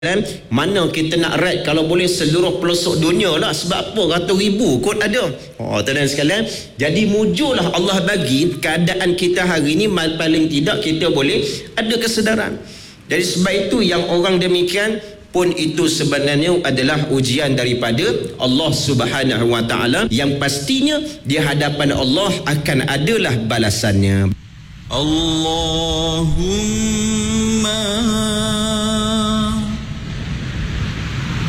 Mana kita nak rate kalau boleh seluruh pelosok dunia lah. Sebab apa? Ratus ribu kot ada. Tuan-tuan sekalian, jadi mujurlah Allah bagi keadaan kita hari ini paling tidak kita boleh ada kesedaran. Jadi sebab itu yang orang demikian pun itu sebenarnya adalah ujian daripada Allah Subhanahu wa taala yang pastinya di hadapan Allah akan adalah balasannya. Allahumma